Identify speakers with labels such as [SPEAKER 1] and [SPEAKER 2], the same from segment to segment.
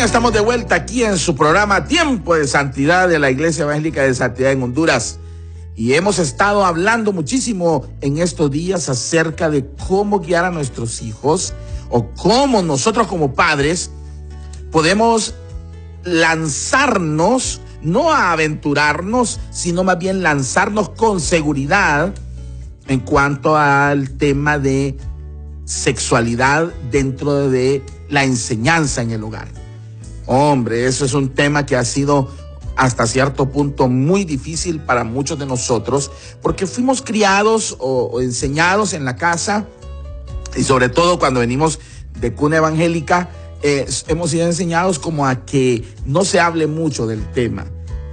[SPEAKER 1] bien, estamos de vuelta aquí en su programa Tiempo de Santidad de la Iglesia Evangélica de Santidad en Honduras. Y hemos estado hablando muchísimo en estos días acerca de cómo guiar a nuestros hijos o cómo nosotros como padres podemos lanzarnos, no a aventurarnos, sino más bien lanzarnos con seguridad en cuanto al tema de sexualidad dentro de la enseñanza en el hogar. Hombre, eso es un tema que ha sido hasta cierto punto muy difícil para muchos de nosotros, porque fuimos criados o enseñados en la casa, y sobre todo cuando venimos de cuna evangélica, hemos sido enseñados como a que no se hable mucho del tema.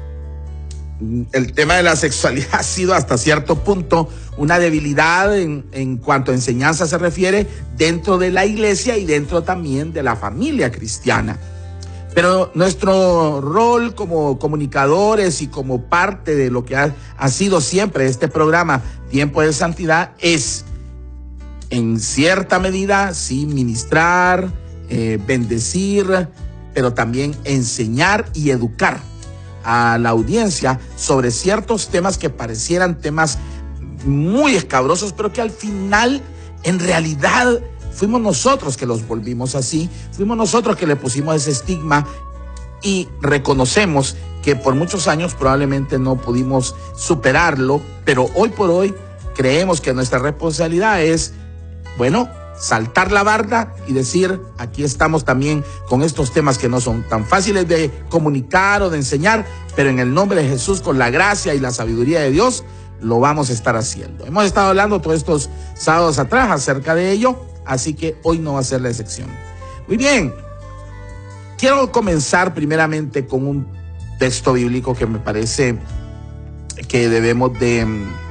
[SPEAKER 1] El tema de la sexualidad ha sido hasta cierto punto una debilidad en cuanto a enseñanza se refiere dentro de la iglesia y dentro también de la familia cristiana. Pero nuestro rol como comunicadores y como parte de lo que ha sido siempre este programa Tiempo de Santidad es, en cierta medida, sí, ministrar, bendecir, pero también enseñar y educar a la audiencia sobre ciertos temas que parecieran temas muy escabrosos, pero que al final, en realidad, fuimos nosotros que los volvimos así, fuimos nosotros que le pusimos ese estigma y reconocemos que por muchos años probablemente no pudimos superarlo, pero hoy por hoy creemos que nuestra responsabilidad es, bueno, saltar la barda y decir, aquí estamos también con estos temas que no son tan fáciles de comunicar o de enseñar, pero en el nombre de Jesús, con la gracia y la sabiduría de Dios, lo vamos a estar haciendo. Hemos estado hablando todos estos sábados atrás acerca de ello, así que hoy no va a ser la excepción. Muy bien, quiero comenzar primeramente con un texto bíblico que me parece que debemos de,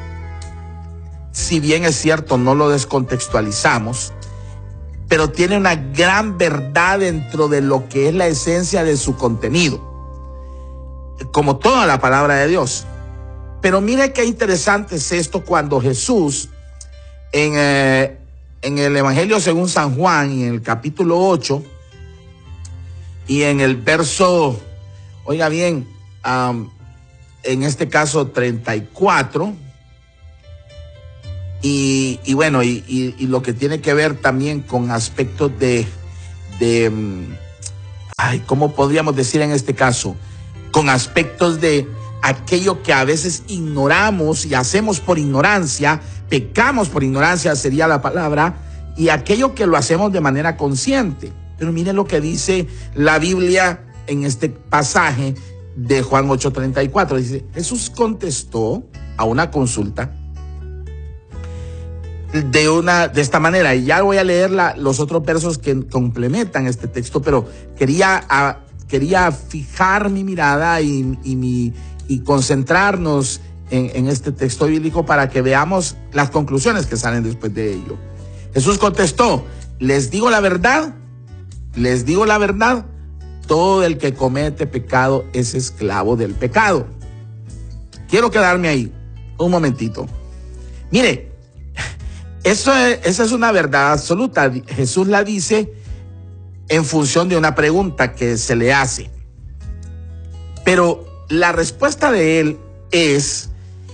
[SPEAKER 1] si bien es cierto, no lo descontextualizamos, pero tiene una gran verdad dentro de lo que es la esencia de su contenido, como toda la palabra de Dios. Pero mire qué interesante es esto cuando Jesús, en el Evangelio según San Juan, en el capítulo 8, y en el verso, oiga bien, en este caso 34, y bueno, y lo que tiene que ver también con aspectos ¿cómo podríamos decir en este caso? Con aspectos de aquello que a veces ignoramos y hacemos por ignorancia, pecamos por ignorancia sería la palabra, y aquello que lo hacemos de manera consciente. Pero miren lo que dice la Biblia en este pasaje de Juan 8:34. Dice, Jesús contestó a una consulta de esta manera, y ya voy a leer los otros versos que complementan este texto, pero quería fijar mi mirada y concentrarnos en este texto bíblico para que veamos las conclusiones que salen después de ello. Jesús contestó, les digo la verdad, todo el que comete pecado es esclavo del pecado. Quiero quedarme ahí un momentito. Mire, esa es una verdad absoluta. Jesús la dice en función de una pregunta que se le hace. Pero la respuesta de él es,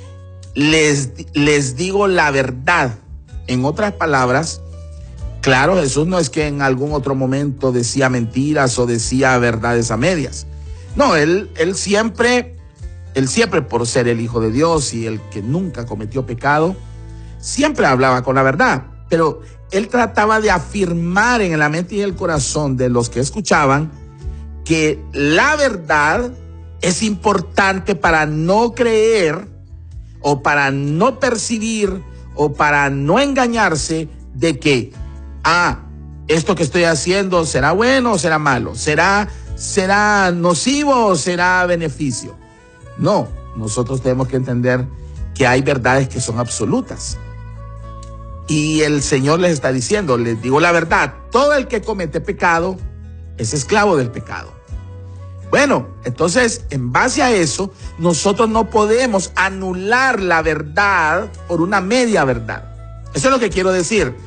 [SPEAKER 1] les digo la verdad. En otras palabras, claro, Jesús no es que en algún otro momento decía mentiras o decía verdades a medias. No, él siempre por ser el Hijo de Dios y el que nunca cometió pecado, siempre hablaba con la verdad. Pero él trataba de afirmar en la mente y el corazón de los que escuchaban que la verdad es importante para no creer o para no percibir o para no engañarse de que, esto que estoy haciendo será bueno o será malo, será nocivo o será beneficio. No, nosotros tenemos que entender que hay verdades que son absolutas. Y el Señor les está diciendo, les digo la verdad, todo el que comete pecado es esclavo del pecado. Bueno, entonces, en base a eso, nosotros no podemos anular la verdad por una media verdad. Eso es lo que quiero decir.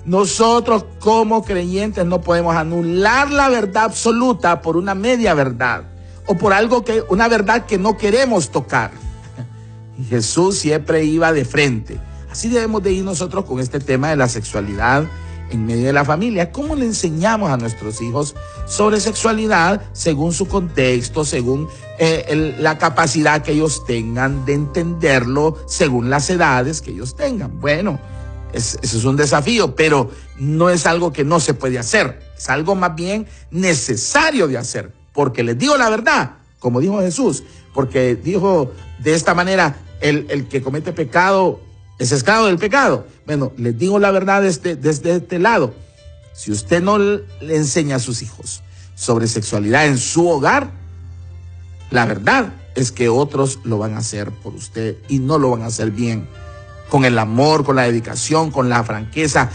[SPEAKER 1] Nosotros como creyentes no podemos anular la verdad absoluta por una media verdad o por una verdad que no queremos tocar. Y Jesús siempre iba de frente. Así debemos de ir nosotros con este tema de la sexualidad en medio de la familia. ¿Cómo le enseñamos a nuestros hijos sobre sexualidad según su contexto, según la capacidad que ellos tengan de entenderlo, según las edades que ellos tengan? Bueno, eso es un desafío, pero no es algo que no se puede hacer. Es algo más bien necesario de hacer. Porque les digo la verdad, como dijo Jesús, porque dijo de esta manera, el que comete pecado es esclavo del pecado. Bueno, les digo la verdad desde este lado. Si usted no le enseña a sus hijos sobre sexualidad en su hogar, la verdad es que otros lo van a hacer por usted y no lo van a hacer bien. Con el amor, con la dedicación, con la franqueza,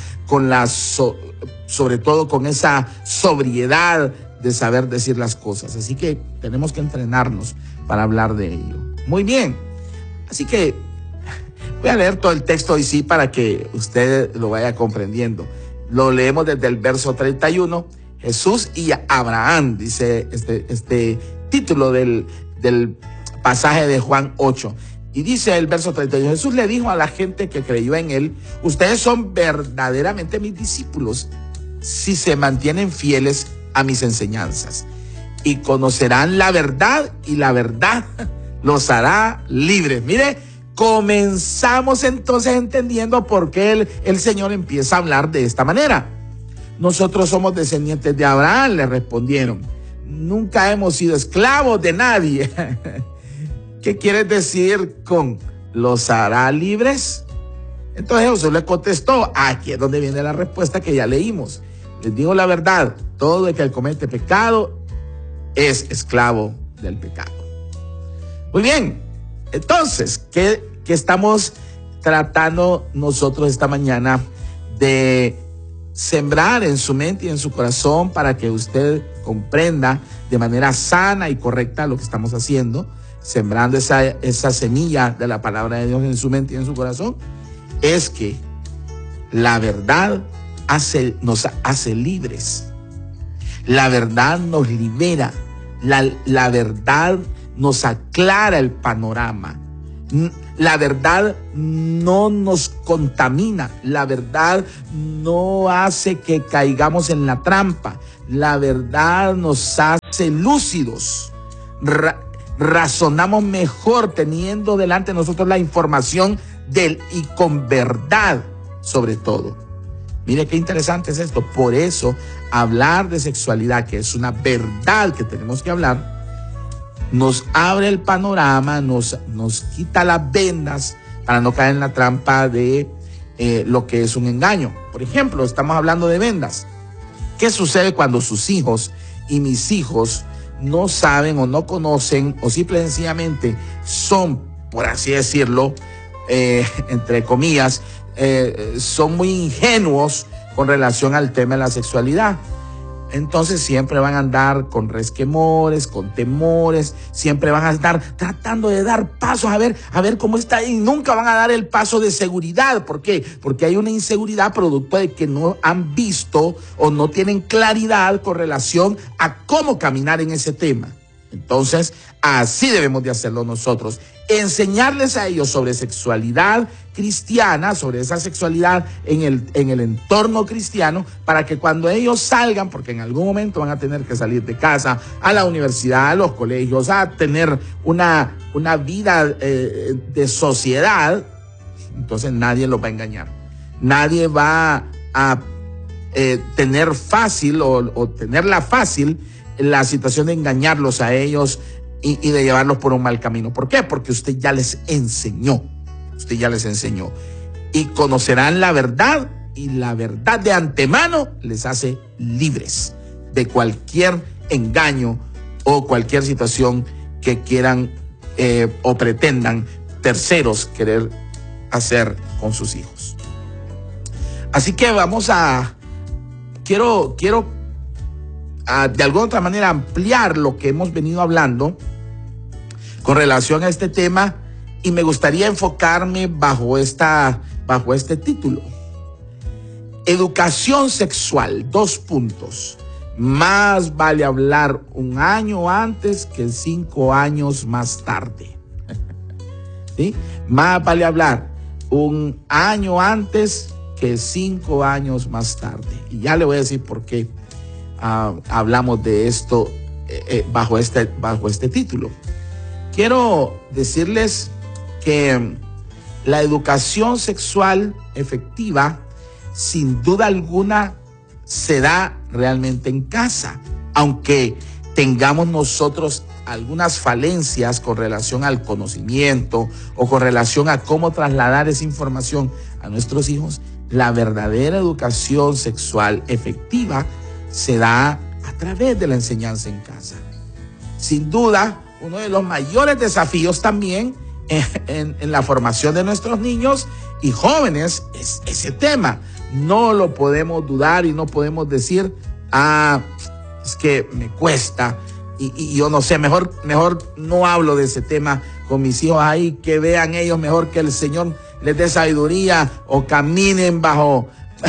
[SPEAKER 1] sobre todo con esa sobriedad de saber decir las cosas. Así que tenemos que entrenarnos para hablar de ello. Muy bien. Así que voy a leer todo el texto hoy sí para que usted lo vaya comprendiendo. Lo leemos desde el verso 31. Jesús y Abraham, dice este título del pasaje de Juan 8. Y dice el verso 31, Jesús le dijo a la gente que creyó en él, ustedes son verdaderamente mis discípulos si se mantienen fieles a mis enseñanzas. Y conocerán la verdad y la verdad los hará libres. Mire, comenzamos entonces entendiendo por qué el Señor empieza a hablar de esta manera. Nosotros somos descendientes de Abraham, le respondieron. Nunca hemos sido esclavos de nadie. ¿Qué quieres decir con los hará libres? Entonces Jesús le contestó, aquí es donde viene la respuesta que ya leímos. Les digo la verdad, todo el que comete pecado es esclavo del pecado. Muy bien, entonces, ¿qué estamos tratando nosotros esta mañana de sembrar en su mente y en su corazón para que usted comprenda de manera sana y correcta lo que estamos haciendo? Sembrando esa semilla de la palabra de Dios en su mente y en su corazón, es que la verdad nos hace libres. La verdad nos libera. La verdad nos aclara el panorama. La verdad no nos contamina. La verdad no hace que caigamos en la trampa. La verdad nos hace lúcidos. Razonamos mejor teniendo delante de nosotros la información y con verdad sobre todo. Mire qué interesante es esto. Por eso hablar de sexualidad, que es una verdad que tenemos que hablar, nos abre el panorama, nos quita las vendas para no caer en la trampa de lo que es un engaño. Por ejemplo, estamos hablando de vendas. ¿Qué sucede cuando sus hijos y mis hijos no saben o no conocen o simple y sencillamente son, por así decirlo, entre comillas, son muy ingenuos con relación al tema de la sexualidad? Entonces siempre van a andar con resquemores, con temores, siempre van a estar tratando de dar pasos a ver cómo está, y nunca van a dar el paso de seguridad. ¿Por qué? Porque hay una inseguridad producto de que no han visto o no tienen claridad con relación a cómo caminar en ese tema. Entonces, así debemos de hacerlo nosotros. Enseñarles a ellos sobre sexualidad cristiana, sobre esa sexualidad en el entorno cristiano, para que cuando ellos salgan, porque en algún momento van a tener que salir de casa, a la universidad, a los colegios, a tener una vida de sociedad, entonces nadie los va a engañar. Nadie va a tener fácil o tenerla fácil la situación de engañarlos a ellos y de llevarlos por un mal camino. ¿Por qué? Porque usted ya les enseñó. Usted ya les enseñó. Y conocerán la verdad, y la verdad de antemano les hace libres de cualquier engaño o cualquier situación que quieran o pretendan terceros querer hacer con sus hijos. Así que quiero de alguna otra manera ampliar lo que hemos venido hablando con relación a este tema, y me gustaría enfocarme bajo este título. Educación sexual, 2 puntos. Más vale hablar 1 año antes que 5 años más tarde. ¿Sí? Más vale hablar 1 año antes que 5 años más tarde. Y ya le voy a decir por qué hablamos de esto bajo este título. Quiero decirles que la educación sexual efectiva, sin duda alguna, se da realmente en casa, aunque tengamos nosotros algunas falencias con relación al conocimiento o con relación a cómo trasladar esa información a nuestros hijos. La verdadera educación sexual efectiva se da a través de la enseñanza en casa. Sin duda, uno de los mayores desafíos también en la formación de nuestros niños y jóvenes es ese tema. No lo podemos dudar y no podemos decir, es que me cuesta y yo no sé, mejor no hablo de ese tema con mis hijos ahí, que vean ellos mejor, que el Señor les dé sabiduría o caminen bajo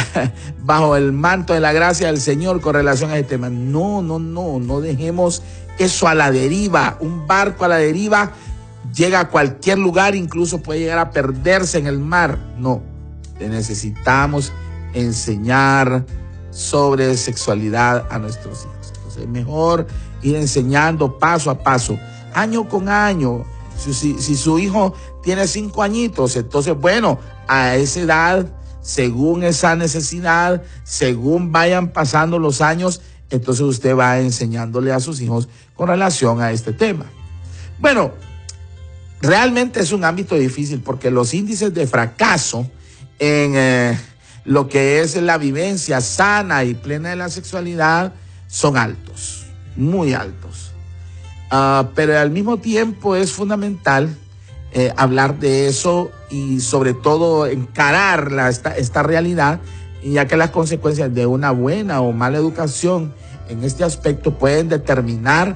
[SPEAKER 1] el manto de la gracia del Señor con relación a este tema. No dejemos eso a la deriva. Un barco a la deriva llega a cualquier lugar, incluso puede llegar a perderse en el mar. No, necesitamos enseñar sobre sexualidad a nuestros hijos. Entonces es mejor ir enseñando paso a paso, año con año. Si su hijo tiene 5 añitos, entonces bueno, a esa edad, según esa necesidad, según vayan pasando los años, entonces usted va enseñándole a sus hijos con relación a este tema. Bueno, realmente es un ámbito difícil porque los índices de fracaso en lo que es la vivencia sana y plena de la sexualidad son altos, muy altos. Pero al mismo tiempo es fundamental hablar de eso y sobre todo encarar esta realidad, ya que las consecuencias de una buena o mala educación en este aspecto pueden determinar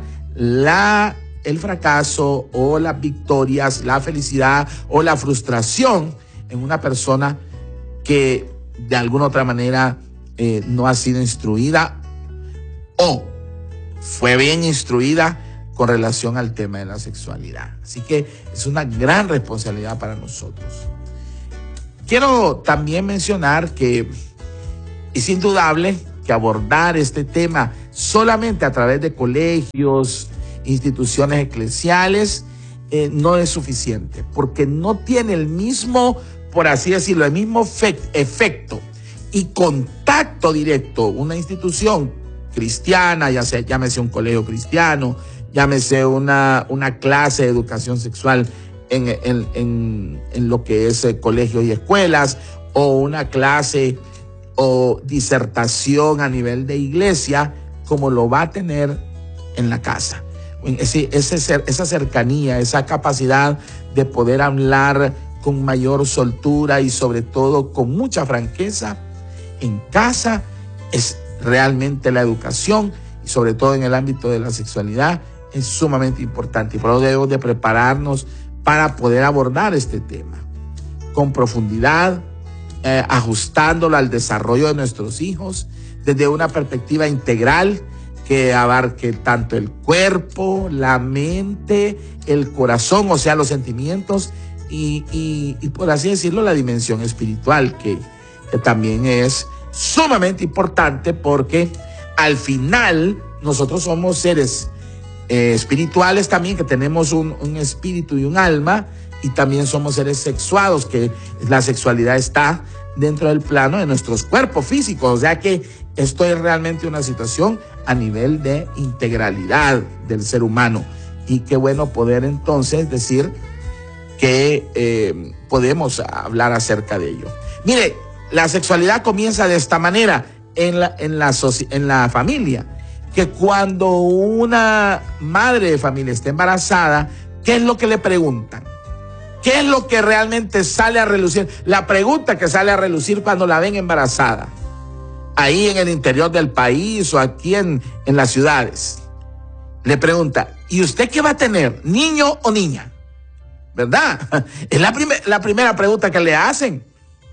[SPEAKER 1] el fracaso o las victorias, la felicidad o la frustración en una persona que de alguna otra manera no ha sido instruida o fue bien instruida con relación al tema de la sexualidad. Así que es una gran responsabilidad para nosotros. Quiero también mencionar que es indudable que abordar este tema solamente a través de colegios, instituciones eclesiales, no es suficiente, porque no tiene el mismo, por así decirlo, el mismo efecto y contacto directo una institución cristiana, llámese un colegio cristiano, llámese una clase de educación sexual en lo que es colegios y escuelas, o una clase o disertación a nivel de iglesia, como lo va a tener en la casa. Esa cercanía, esa capacidad de poder hablar con mayor soltura y sobre todo con mucha franqueza en casa es realmente la educación, y sobre todo en el ámbito de la sexualidad es sumamente importante, y por eso debemos de prepararnos para poder abordar este tema con profundidad, ajustándolo al desarrollo de nuestros hijos desde una perspectiva integral que abarque tanto el cuerpo, la mente, el corazón, o sea, los sentimientos y por así decirlo, la dimensión espiritual, que también es sumamente importante, porque al final nosotros somos seres espirituales también, que tenemos un espíritu y un alma, y también somos seres sexuados, que la sexualidad está dentro del plano de nuestros cuerpos físicos. O sea que esto es realmente una situación a nivel de integralidad del ser humano, y qué bueno poder entonces decir que podemos hablar acerca de ello. Mire, la sexualidad comienza de esta manera en la familia, que cuando una madre de familia está embarazada, ¿qué es lo que le preguntan? ¿Qué es lo que realmente sale a relucir? La pregunta que sale a relucir cuando la ven embarazada, ahí en el interior del país o aquí en las ciudades, le pregunta, ¿y usted qué va a tener? ¿Niño o niña? ¿Verdad? Es la primera pregunta que le hacen,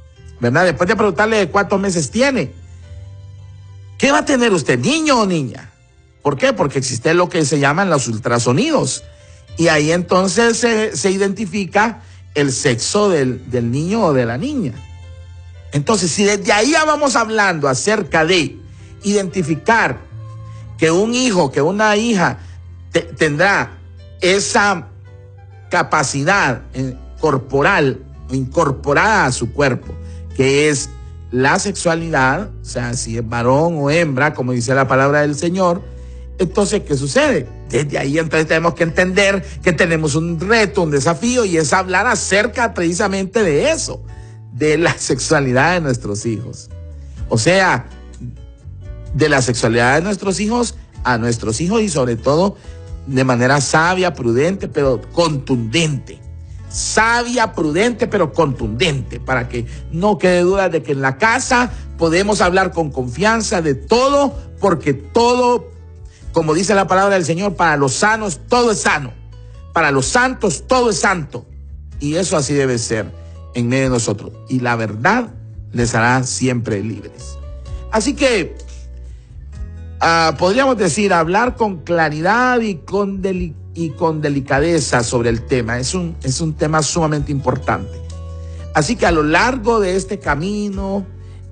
[SPEAKER 1] ¿verdad? Después de preguntarle cuántos meses tiene. ¿Qué va a tener usted, niño o niña? ¿Por qué? Porque existe lo que se llaman los ultrasonidos. Y ahí entonces se identifica el sexo del niño o de la niña. Entonces, si desde ahí ya vamos hablando acerca de identificar que un hijo, que una hija tendrá esa capacidad corporal incorporada a su cuerpo, que es la sexualidad, o sea, si es varón o hembra, como dice la palabra del Señor, entonces, ¿qué sucede? Desde ahí entonces tenemos que entender que tenemos un reto, un desafío, y es hablar acerca precisamente de eso, de la sexualidad de nuestros hijos. O sea, de la sexualidad de nuestros hijos a nuestros hijos, y sobre todo de manera sabia, prudente, pero contundente. Sabia, prudente, pero contundente, para que no quede duda de que en la casa podemos hablar con confianza de todo, porque todo, como dice la palabra del Señor, para los sanos todo es sano, para los santos todo es santo, y eso así debe ser en medio de nosotros, y la verdad les hará siempre libres. Así que podríamos decir, hablar con claridad y con delicadeza sobre el tema. Es un tema sumamente importante. Así que a lo largo de este camino,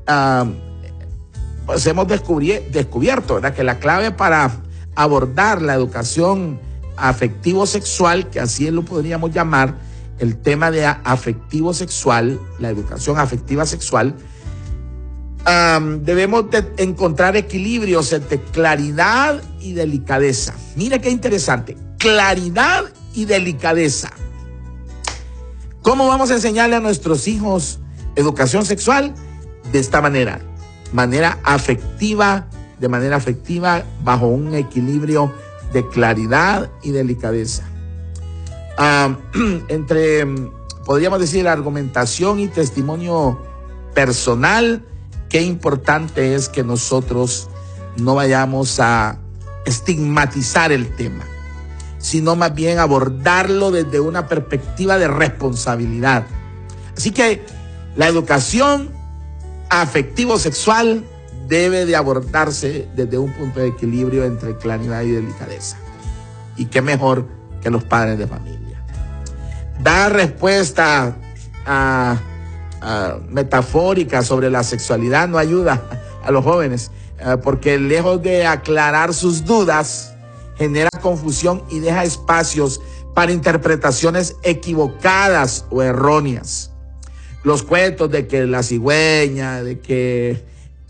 [SPEAKER 1] pues hemos descubierto, ¿verdad?, que la clave para abordar la educación afectivo-sexual, que así lo podríamos llamar, el tema de afectivo-sexual, la educación afectiva-sexual, debemos de encontrar equilibrios entre claridad y delicadeza. Mira qué interesante, claridad y delicadeza. ¿Cómo vamos a enseñarle a nuestros hijos educación sexual? De esta manera, de manera afectiva, bajo un equilibrio de claridad y delicadeza. Podríamos decir, argumentación y testimonio personal. Qué importante es que nosotros no vayamos a estigmatizar el tema, sino más bien abordarlo desde una perspectiva de responsabilidad. Así que la educación afectivo-sexual debe de abordarse desde un punto de equilibrio entre claridad y delicadeza. Y qué mejor que los padres de familia. Dar respuesta metafórica sobre la sexualidad no ayuda a los jóvenes, porque lejos de aclarar sus dudas, genera confusión y deja espacios para interpretaciones equivocadas o erróneas. Los cuentos de que la cigüeña, de que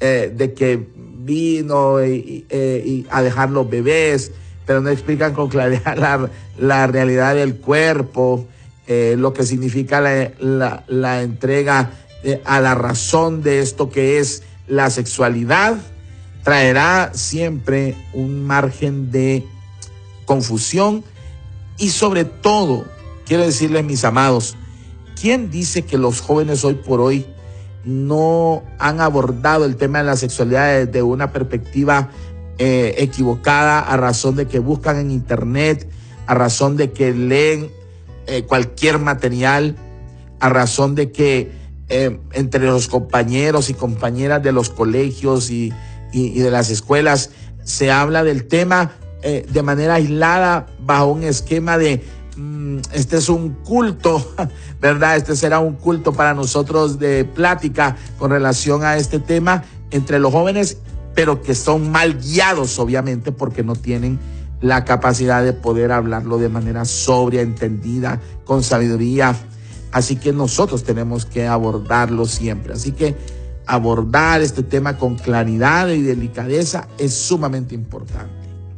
[SPEAKER 1] vino y a dejar los bebés, pero no explican con claridad la realidad del cuerpo, lo que significa la entrega a la razón de esto que es la sexualidad, traerá siempre un margen de confusión. Y sobre todo, quiero decirles, mis amados, ¿quién dice que los jóvenes hoy por hoy no han abordado el tema de la sexualidad desde una perspectiva equivocada, a razón de que buscan en internet, a razón de que leen cualquier material, a razón de que entre los compañeros y compañeras de los colegios y de las escuelas se habla del tema de manera aislada, bajo un esquema de este es un culto, ¿verdad? Este será un culto para nosotros de plática con relación a este tema entre los jóvenes, pero que son mal guiados, obviamente, porque no tienen la capacidad de poder hablarlo de manera sobria, entendida, con sabiduría. Así que nosotros tenemos que abordarlo siempre. Así que abordar este tema con claridad y delicadeza es sumamente importante.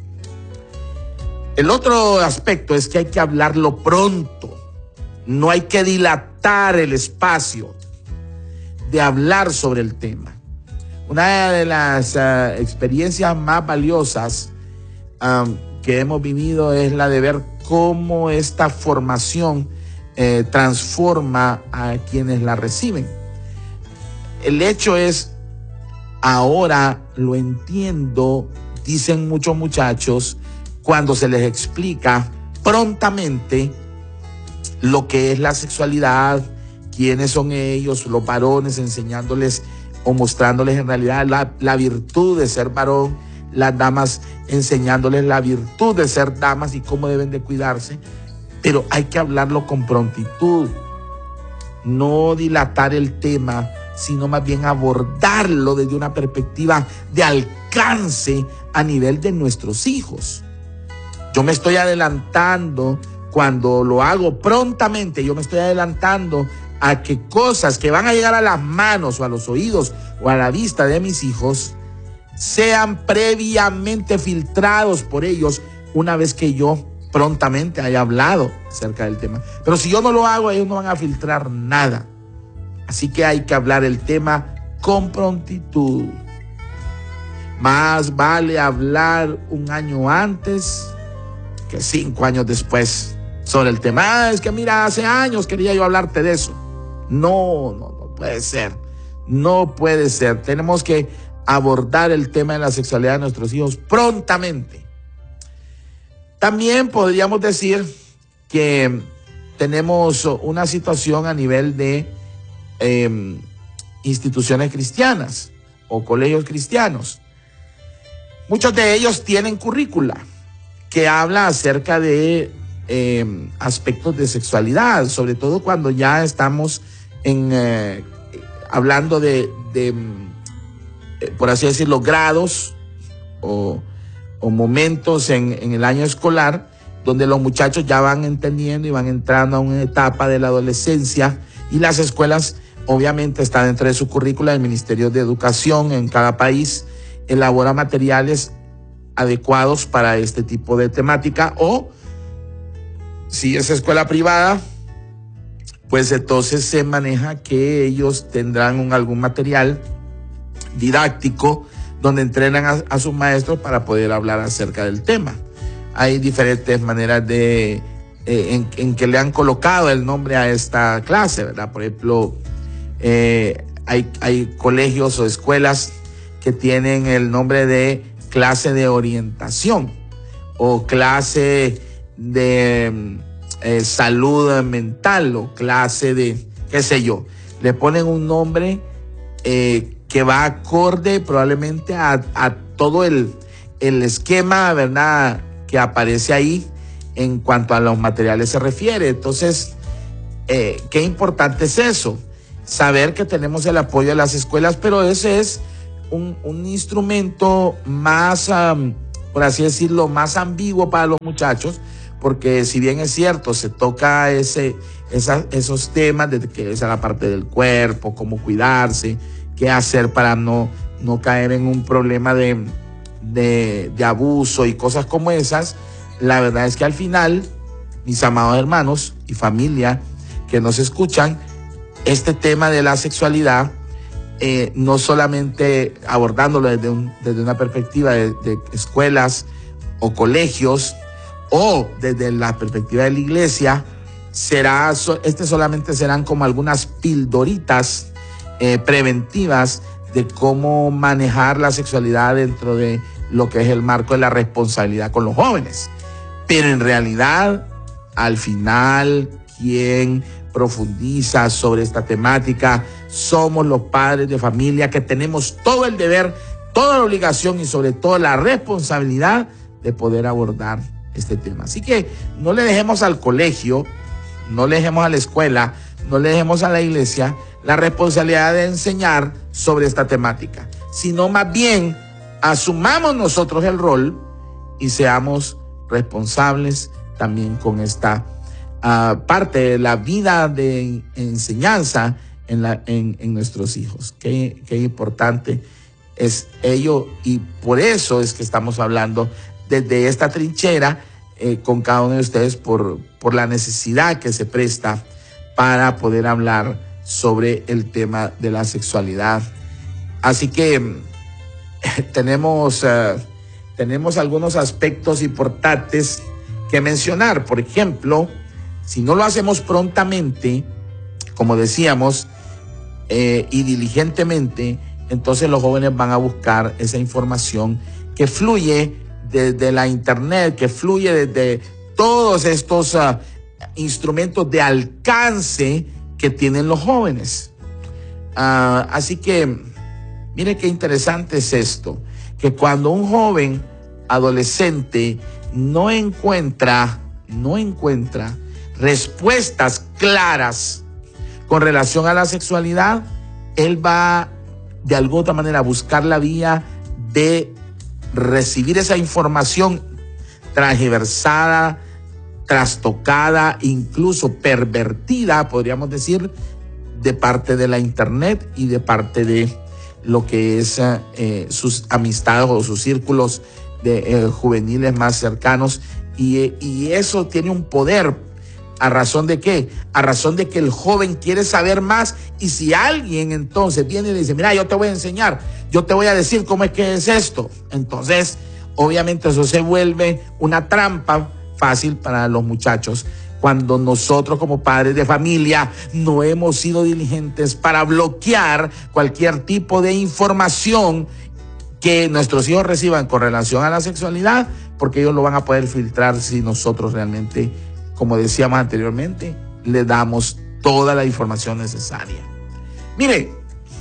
[SPEAKER 1] El otro aspecto es que hay que hablarlo pronto. No hay que dilatar el espacio de hablar sobre el tema. Una de las experiencias más valiosas que hemos vivido es la de ver cómo esta formación transforma a quienes la reciben. El hecho es, ahora lo entiendo, dicen muchos muchachos, cuando se les explica prontamente lo que es la sexualidad, quiénes son ellos, los varones, enseñándoles o mostrándoles en realidad la virtud de ser varón, las damas enseñándoles la virtud de ser damas y cómo deben de cuidarse, pero hay que hablarlo con prontitud, no dilatar el tema, sino más bien abordarlo desde una perspectiva de alcance a nivel de nuestros hijos. Yo me estoy adelantando cuando lo hago prontamente, yo me estoy adelantando a que cosas que van a llegar a las manos o a los oídos o a la vista de mis hijos sean previamente filtrados por ellos una vez que yo prontamente haya hablado acerca del tema. Pero si yo no lo hago, ellos no van a filtrar nada. Así que hay que hablar el tema con prontitud. Más vale hablar un año antes que 5 años después sobre el tema. Es que mira, hace años quería yo hablarte de eso. No puede ser. No puede ser. Tenemos que abordar el tema de la sexualidad de nuestros hijos prontamente. También podríamos decir que tenemos una situación a nivel de instituciones cristianas o colegios cristianos. Muchos de ellos tienen currícula que habla acerca de aspectos de sexualidad, sobre todo cuando ya estamos hablando de por así decirlo, grados o momentos en el año escolar donde los muchachos ya van entendiendo y van entrando a una etapa de la adolescencia, y las escuelas obviamente están dentro de su currícula. El Ministerio de Educación en cada país elabora materiales adecuados para este tipo de temática, o si es escuela privada, pues entonces se maneja que ellos tendrán algún material didáctico donde entrenan a sus maestros para poder hablar acerca del tema. Hay diferentes maneras de en que le han colocado el nombre a esta clase, ¿verdad? Por ejemplo, hay colegios o escuelas que tienen el nombre de clase de orientación o clase de salud mental o clase de qué sé yo. Le ponen un nombre que va acorde probablemente a todo el esquema, ¿verdad?, que aparece ahí en cuanto a los materiales se refiere. Entonces, qué importante es eso, saber que tenemos el apoyo de las escuelas, pero ese es un instrumento más, por así decirlo, más ambiguo para los muchachos, porque si bien es cierto, se toca esos temas de que esa es la parte del cuerpo, cómo cuidarse, qué hacer para no caer en un problema de abuso y cosas como esas. La verdad es que al final, mis amados hermanos y familia que nos escuchan, este tema de la sexualidad, no solamente abordándolo desde una perspectiva de escuelas o colegios o desde la perspectiva de la iglesia, solamente serán como algunas pildoritas preventivas de cómo manejar la sexualidad dentro de lo que es el marco de la responsabilidad con los jóvenes. Pero en realidad, al final, quien profundiza sobre esta temática somos los padres de familia, que tenemos todo el deber, toda la obligación y sobre todo la responsabilidad de poder abordar este tema. Así que no le dejemos al colegio, no le dejemos a la escuela, no le dejemos a la iglesia la responsabilidad de enseñar sobre esta temática, sino más bien asumamos nosotros el rol y seamos responsables también con esta parte de la vida de enseñanza en nuestros hijos. Qué importante es ello, y por eso es que estamos hablando desde esta trinchera con cada uno de ustedes por la necesidad que se presta para poder hablar sobre el tema de la sexualidad. Así que tenemos algunos aspectos importantes que mencionar. Por ejemplo, si no lo hacemos prontamente, como decíamos, y diligentemente, entonces los jóvenes van a buscar esa información que fluye desde la internet, que fluye desde todos estos instrumentos de alcance que tienen los jóvenes. Así que, mire qué interesante es esto, que cuando un joven adolescente no encuentra respuestas claras con relación a la sexualidad, él va de alguna manera a buscar la vía de recibir esa información transversada, trastocada, incluso pervertida, podríamos decir, de parte de la internet y de parte de lo que es sus amistades o sus círculos de juveniles más cercanos, y eso tiene un poder. ¿A razón de qué? A razón de que el joven quiere saber más, y si alguien entonces viene y le dice, mira, yo te voy a enseñar, yo te voy a decir cómo es que es esto, entonces obviamente eso se vuelve una trampa fácil para los muchachos, cuando nosotros como padres de familia no hemos sido diligentes para bloquear cualquier tipo de información que nuestros hijos reciban con relación a la sexualidad, porque ellos lo van a poder filtrar si nosotros realmente, como decíamos anteriormente, le damos toda la información necesaria. Mire,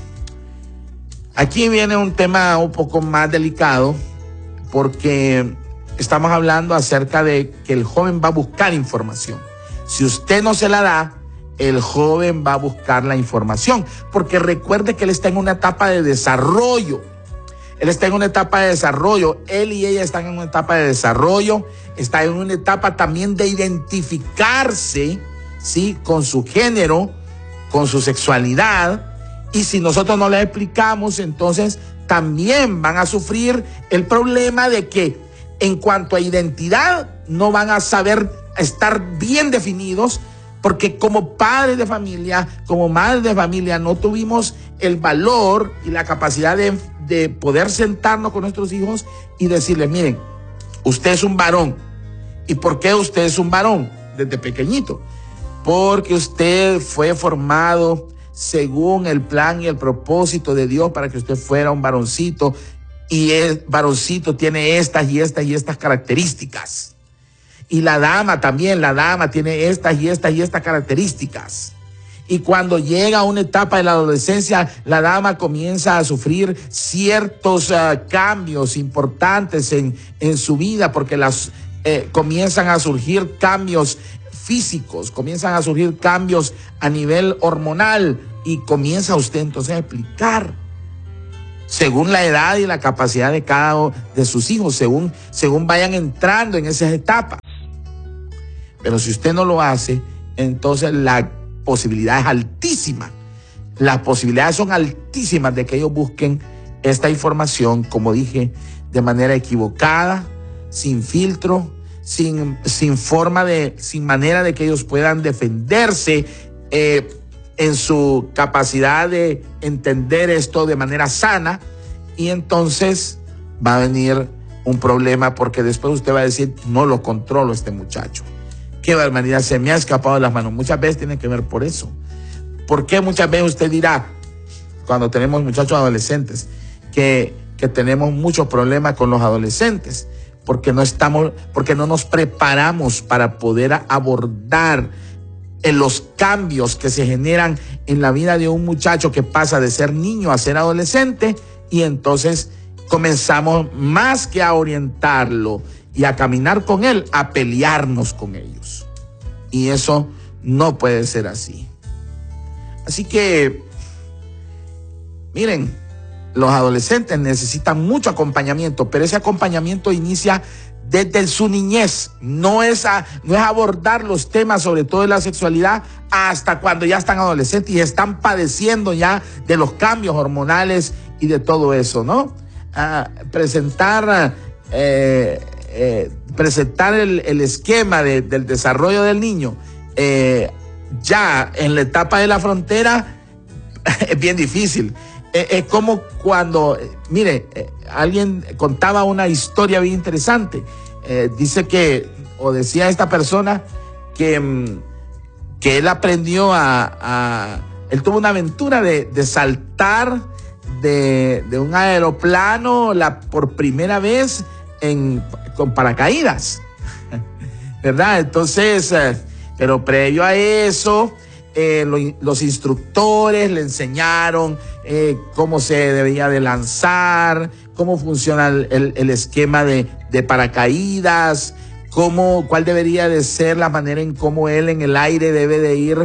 [SPEAKER 1] aquí viene un tema un poco más delicado, porque estamos hablando acerca de que el joven va a buscar información. Si usted no se la da, el joven va a buscar la información, porque recuerde que él está en una etapa de desarrollo. Él está en una etapa de desarrollo, él y ella están en una etapa de desarrollo, está en una etapa también de identificarse, ¿sí?, con su género, con su sexualidad, y si nosotros no les explicamos, entonces también van a sufrir el problema de que en cuanto a identidad no van a saber estar bien definidos, porque como padres de familia, como madres de familia, no tuvimos el valor y la capacidad de poder sentarnos con nuestros hijos y decirles, miren, usted es un varón. ¿Y por qué usted es un varón? Desde pequeñito. Porque usted fue formado según el plan y el propósito de Dios para que usted fuera un varoncito, y el varoncito tiene estas y estas y estas características. Y la dama también, la dama tiene estas y estas y estas características. Y cuando llega a una etapa de la adolescencia, la dama comienza a sufrir ciertos cambios importantes en su vida, porque comienzan a surgir cambios físicos, comienzan a surgir cambios a nivel hormonal, y comienza usted entonces a explicar según la edad y la capacidad de cada uno de sus hijos, según vayan entrando en esas etapas. Pero si usted no lo hace, entonces la posibilidad es altísima. Las posibilidades son altísimas de que ellos busquen esta información, como dije, de manera equivocada, sin filtro, sin manera de que ellos puedan defenderse en su capacidad de entender esto de manera sana, y entonces va a venir un problema, porque después usted va a decir, no lo controlo este muchacho. Qué barbaridad, se me ha escapado de las manos. Muchas veces tiene que ver por eso. ¿Por qué muchas veces usted dirá, cuando tenemos muchachos adolescentes, que tenemos muchos problemas con los adolescentes? Porque no nos preparamos para poder abordar en los cambios que se generan en la vida de un muchacho que pasa de ser niño a ser adolescente, y entonces comenzamos, más que a orientarlo y a caminar con él, a pelearnos con ellos. Y eso no puede ser así. Así que, miren, los adolescentes necesitan mucho acompañamiento, pero ese acompañamiento inicia desde su niñez. No es abordar los temas, sobre todo de la sexualidad, hasta cuando ya están adolescentes y están padeciendo ya de los cambios hormonales y de todo eso, ¿no? Presentar el esquema del desarrollo del niño ya en la etapa de la frontera es bien difícil. Es como cuando, mire, alguien contaba una historia bien interesante. Dice decía esta persona que él aprendió él tuvo una aventura de saltar de un aeroplano por primera vez con paracaídas, ¿verdad? Entonces, pero previo a eso, los instructores le enseñaron cómo se debía de lanzar, cómo funciona el esquema de paracaídas, cuál debería de ser la manera en cómo él en el aire debe de ir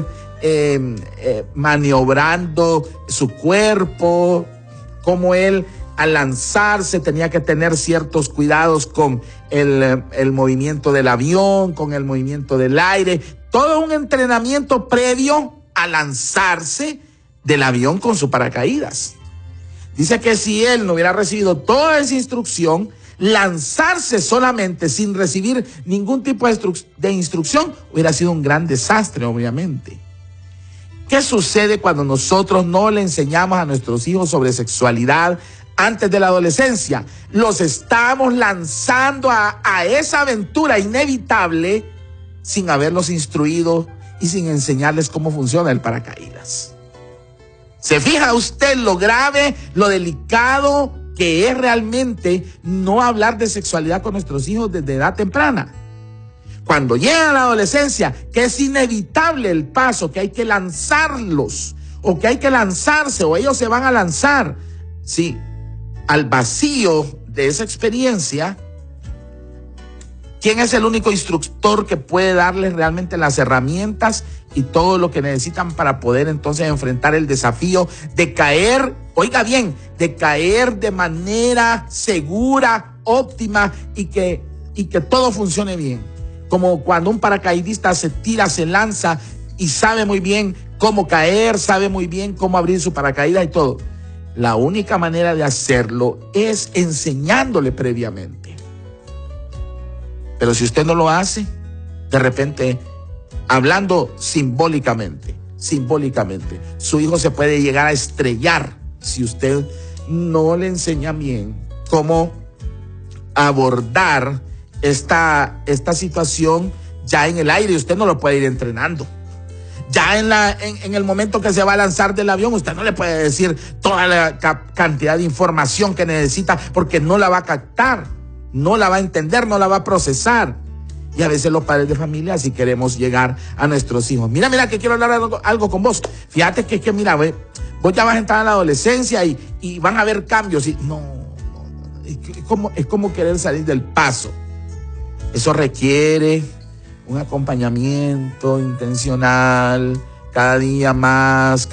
[SPEAKER 1] maniobrando su cuerpo, cómo él al lanzarse tenía que tener ciertos cuidados con el movimiento del avión, con el movimiento del aire, todo un entrenamiento previo a lanzarse del avión con su paracaídas. Dice que si él no hubiera recibido toda esa instrucción, lanzarse solamente sin recibir ningún tipo de instrucción hubiera sido un gran desastre, obviamente. ¿Qué sucede cuando nosotros no le enseñamos a nuestros hijos sobre sexualidad antes de la adolescencia? Los estamos lanzando a esa aventura inevitable sin haberlos instruido y sin enseñarles cómo funciona el paracaídas. ¿Se fija usted lo grave, lo delicado que es realmente no hablar de sexualidad con nuestros hijos desde edad temprana? Cuando llegan a la adolescencia, que es inevitable el paso, que hay que lanzarlos, o que hay que lanzarse, o ellos se van a lanzar, sí, al vacío de esa experiencia. ¿Quién es el único instructor que puede darles realmente las herramientas y todo lo que necesitan para poder entonces enfrentar el desafío de caer, oiga bien, de caer de manera segura, óptima y que todo funcione bien? Como cuando un paracaidista se tira, se lanza y sabe muy bien cómo caer, sabe muy bien cómo abrir su paracaídas y todo. La única manera de hacerlo es enseñándole previamente. Pero si usted no lo hace, de repente, hablando simbólicamente, su hijo se puede llegar a estrellar si usted no le enseña bien cómo abordar esta situación ya en el aire. Usted no lo puede ir entrenando. Ya en el momento que se va a lanzar del avión, usted no le puede decir toda la cantidad de información que necesita, porque no la va a captar, no la va a entender, no la va a procesar. Y a veces los padres de familia así queremos llegar a nuestros hijos. Mira, que quiero hablar algo con vos. Fíjate que mira, vos ya vas a entrar a la adolescencia y van a haber cambios. Y no. Es como querer salir del paso. Eso requiere un acompañamiento intencional, cada día más,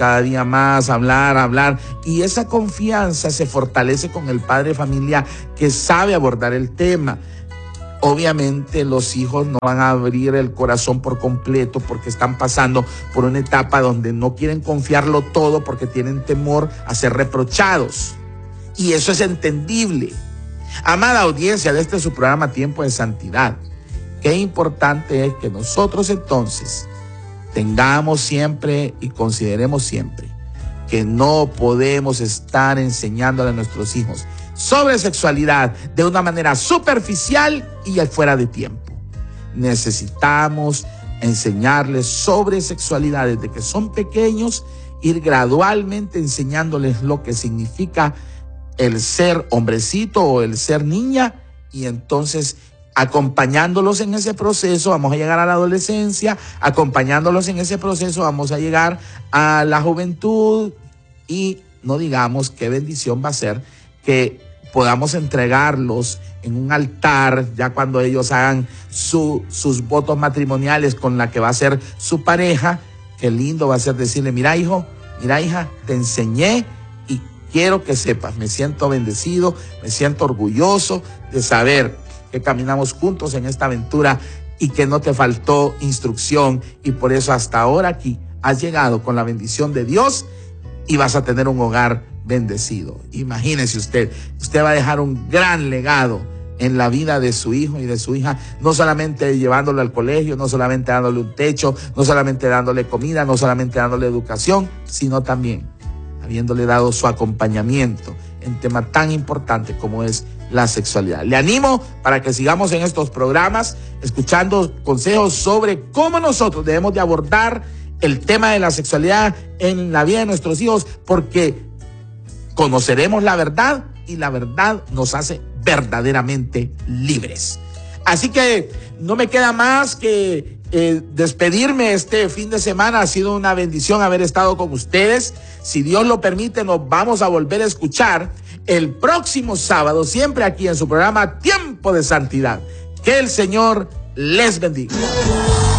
[SPEAKER 1] hablar. Y esa confianza se fortalece con el padre de familia que sabe abordar el tema. Obviamente los hijos no van a abrir el corazón por completo porque están pasando por una etapa donde no quieren confiarlo todo porque tienen temor a ser reprochados. Y eso es entendible. Amada audiencia de este su programa Tiempo de Santidad, qué importante es que nosotros entonces tengamos siempre y consideremos siempre que no podemos estar enseñándole a nuestros hijos sobre sexualidad de una manera superficial y fuera de tiempo. Necesitamos enseñarles sobre sexualidad desde que son pequeños, ir gradualmente enseñándoles lo que significa el ser hombrecito o el ser niña, y entonces acompañándolos en ese proceso vamos a llegar a la adolescencia, acompañándolos en ese proceso vamos a llegar a la juventud, y no digamos qué bendición va a ser que podamos entregarlos en un altar ya cuando ellos hagan sus votos matrimoniales con la que va a ser su pareja. Qué lindo va a ser decirle: mira hijo, mira hija, te enseñé y quiero que sepas, me siento bendecido, me siento orgulloso de saber que caminamos juntos en esta aventura y que no te faltó instrucción, y por eso hasta ahora aquí has llegado con la bendición de Dios y vas a tener un hogar bendecido. Imagínese usted va a dejar un gran legado en la vida de su hijo y de su hija, no solamente llevándolo al colegio, no solamente dándole un techo, no solamente dándole comida, no solamente dándole educación, sino también habiéndole dado su acompañamiento en tema tan importante como es la sexualidad. Le animo para que sigamos en estos programas escuchando consejos sobre cómo nosotros debemos de abordar el tema de la sexualidad en la vida de nuestros hijos, porque conoceremos la verdad y la verdad nos hace verdaderamente libres. Así que no me queda más que despedirme este fin de semana. Ha sido una bendición haber estado con ustedes. Si Dios lo permite, nos vamos a volver a escuchar el próximo sábado, siempre aquí en su programa Tiempo de Santidad. Que el Señor les bendiga.